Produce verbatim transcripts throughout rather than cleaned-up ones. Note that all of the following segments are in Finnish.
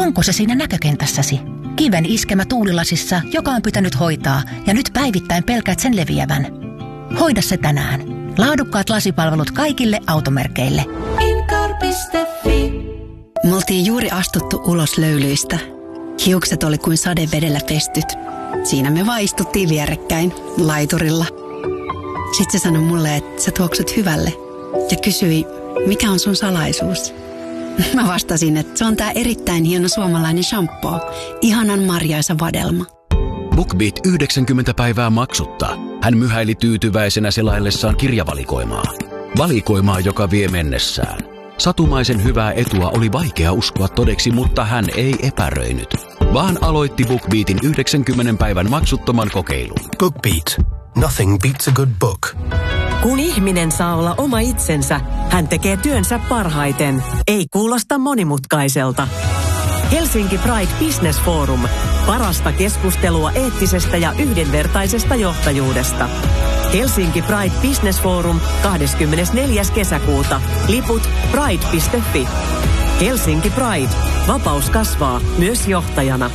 Onko se siinä näkökentässäsi? Kiven iskemä tuulilasissa, joka on pitänyt hoitaa, ja nyt päivittäin pelkäät sen leviävän. Hoida se tänään. Laadukkaat lasipalvelut kaikille automerkeille. Incar piste fi. Me oltiin juuri astuttu ulos löylyistä. Hiukset oli kuin sadevedellä pestyt. Siinä me vaan istuttiin vierekkäin, laiturilla. Sitten se sanoi mulle, että sä tuoksut hyvälle. Ja kysyi, mikä on sun salaisuus? Mä vastasin, että se on tää erittäin hieno suomalainen shampoo. Ihanan marjaisa vadelma. BookBeat yhdeksänkymmentä päivää maksutta. Hän myhäili tyytyväisenä selaillessaan kirjavalikoimaa. Valikoimaa, joka vie mennessään. Satumaisen hyvää etua oli vaikea uskoa todeksi, mutta hän ei epäröinyt, vaan aloitti BookBeatin yhdeksänkymmentä päivän maksuttoman kokeilun. BookBeat. Nothing beats a good book. Kun ihminen saa olla oma itsensä, hän tekee työnsä parhaiten. Ei kuulosta monimutkaiselta. Helsinki Pride Business Forum. Parasta keskustelua eettisestä ja yhdenvertaisesta johtajuudesta. Helsinki Pride Business Forum kahdeskymmenesneljäs kesäkuuta. Liput pride piste fi. Helsinki Pride. Vapaus kasvaa myös johtajana.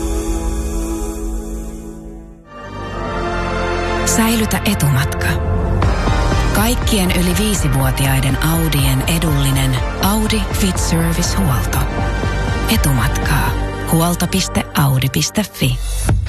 Säilytä etumatka. Kaikkien yli viisivuotiaiden Audien edullinen Audi Fit Service-huolto. Etumatkaa. huolto piste audi piste fi.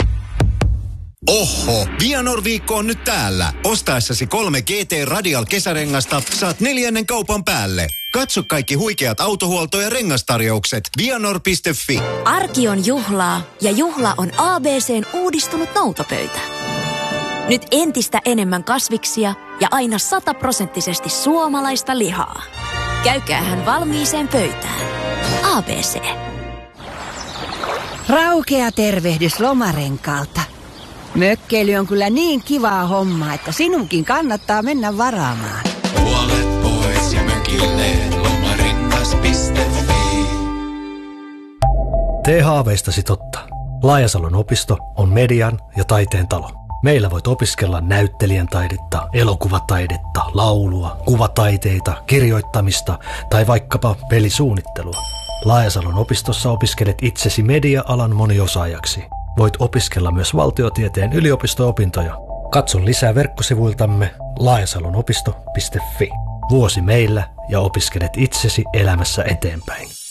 Oho, Vianor-viikko on nyt täällä. Ostaessasi kolme G T Radial kesärengasta saat neljännen kaupan päälle. Katso kaikki huikeat autohuolto- ja rengastarjoukset vianor piste fi. Arki on juhlaa ja juhla on A B C:n uudistunut noutopöytä. Nyt entistä enemmän kasviksia ja aina sataprosenttisesti suomalaista lihaa. Käykäähän valmiiseen pöytään. A B C. Raukea tervehdys Lomarenkaalta. Mökkeily on kyllä niin kivaa hommaa, että sinunkin kannattaa mennä varaamaan. Huolet pois ja mökille lomarengas piste fi. Tee haaveistasi totta. Laajasalon opisto on median ja taiteen talo. Meillä voit opiskella näyttelijän taidetta, elokuvataidetta, laulua, kuvataiteita, kirjoittamista tai vaikkapa pelisuunnittelua. Laajasalon opistossa opiskelet itsesi media-alan moniosaajaksi. Voit opiskella myös valtiotieteen yliopisto-opintoja. Katso lisää verkkosivuiltamme laajasalonopisto piste fi. Vuosi meillä ja opiskelet itsesi elämässä eteenpäin.